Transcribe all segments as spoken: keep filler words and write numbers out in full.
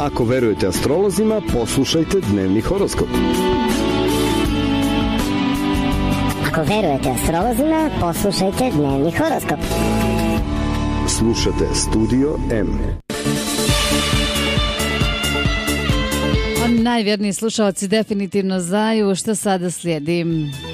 Ako verujete astrolozima, poslušajte dnevni horoskop. Ako verujete astrolozima, poslušajte dnevni horoskop. Slušate Studio M. Najvjerniji slušalci definitivno znaju što sada slijedi.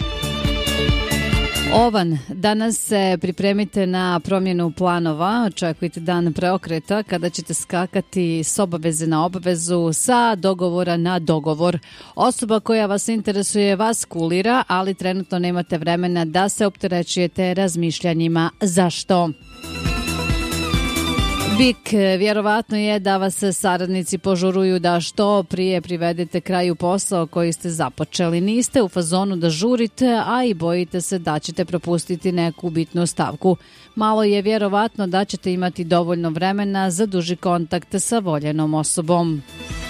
Ovan, danas se pripremite na promjenu planova, očekujte dan preokreta kada ćete skakati s obaveze na obavezu, sa dogovora na dogovor. Osoba koja vas interesuje vas kulira, ali trenutno nemate vremena da se opterećujete razmišljanjima zašto. Bik, vjerovatno je da vas saradnici požuruju da što prije privedete kraju posao koji ste započeli. Niste u fazonu da žurite, a i bojite se da ćete propustiti neku bitnu stavku. Malo je vjerovatno da ćete imati dovoljno vremena za duži kontakt sa voljenom osobom.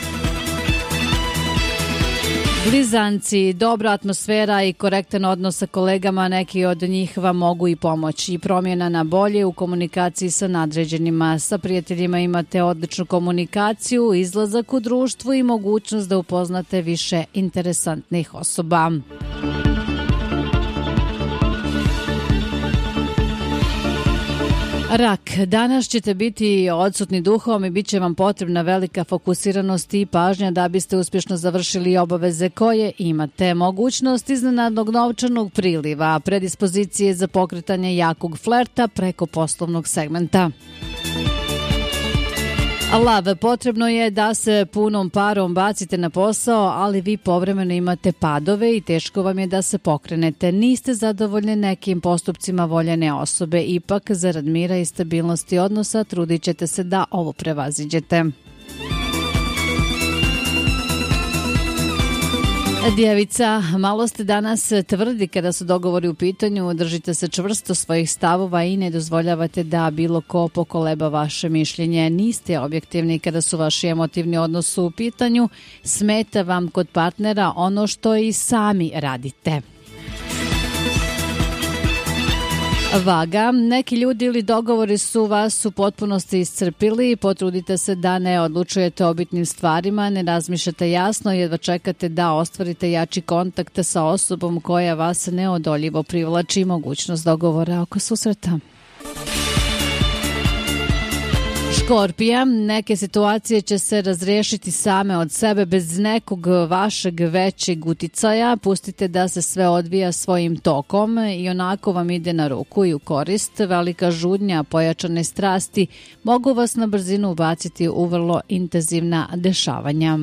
Blizanci, dobra atmosfera i korektan odnos sa kolegama, neki od njih vam mogu i pomoći. Promjena na bolje u komunikaciji sa nadređenima. Sa prijateljima imate odličnu komunikaciju, izlazak u društvu i mogućnost da upoznate više interesantnih osoba. Rak, danas ćete biti odsutni duhom i bit će vam potrebna velika fokusiranost i pažnja da biste uspješno završili obaveze koje imate. Mogućnost iznenadnog novčanog priliva, predispozicije za pokretanje jakog flerta preko poslovnog segmenta. Lav, potrebno je da se punom parom bacite na posao, ali vi povremeno imate padove i teško vam je da se pokrenete. Niste zadovoljni nekim postupcima voljene osobe, ipak zarad mira i stabilnosti odnosa trudit ćete se da ovo prevaziđete. Djevica, malo ste danas tvrdi kada su dogovori u pitanju, držite se čvrsto svojih stavova i ne dozvoljavate da bilo ko pokoleba vaše mišljenje. Niste objektivni kada su vaši emotivni odnosi u pitanju, smeta vam kod partnera ono što i sami radite. Vaga, neki ljudi ili dogovori su vas u potpunosti iscrpili i potrudite se da ne odlučujete o bitnim stvarima, ne razmišljate jasno i jedva čekate da ostvarite jači kontakt sa osobom koja vas neodoljivo privlači, mogućnost dogovora oko susreta. Škorpija, neke situacije će se razriješiti same od sebe bez nekog vašeg većeg uticaja. Pustite da se sve odvija svojim tokom i onako vam ide na ruku i u korist. Velika žudnja, pojačane strasti mogu vas na brzinu ubaciti u vrlo intenzivna dešavanja.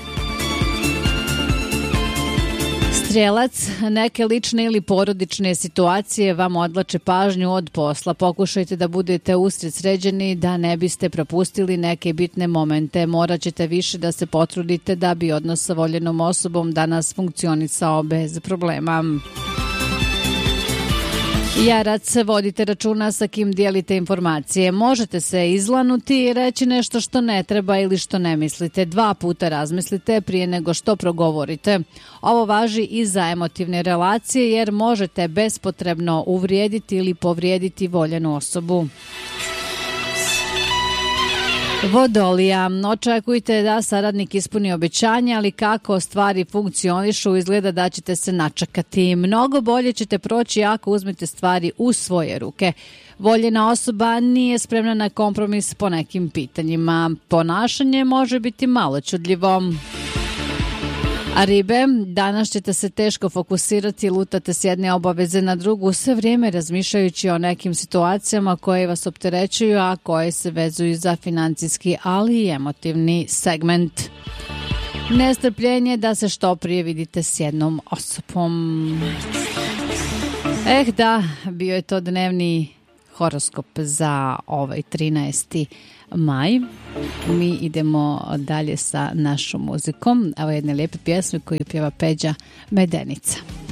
Strijelac, neke lične ili porodične situacije vam odvlače pažnju od posla. Pokušajte da budete usred sređeni, da ne biste propustili neke bitne momente. Morat ćete više da se potrudite da bi odnos sa voljenom osobom danas funkcionisao bez problema. Jarac, vodite računa sa kim dijelite informacije. Možete se izlanuti i reći nešto što ne treba ili što ne mislite. Dva puta razmislite prije nego što progovorite. Ovo važi i za emotivne relacije jer možete bespotrebno uvrijediti ili povrijediti voljenu osobu. Vodolija, očekujte da saradnik ispuni obećanje, ali kako stvari funkcionišu izgleda da ćete se načekati. Mnogo bolje ćete proći ako uzmete stvari u svoje ruke. Voljena osoba nije spremna na kompromis po nekim pitanjima. Ponašanje može biti malo čudljivo. A ribe, danas ćete se teško fokusirati, lutate s jedne obaveze na drugu, sve vrijeme razmišljajući o nekim situacijama koje vas opterećuju, a koje se vezuju za financijski, ali i emotivni segment. Nestrpljenje da se što prije vidite s jednom osobom. Eh da, bio je to dnevni horoskop za ovaj trinaesti maj. Mi idemo dalje sa našom muzikom. Evo jedne lijepe pjesme koju pjeva Peđa Medenica.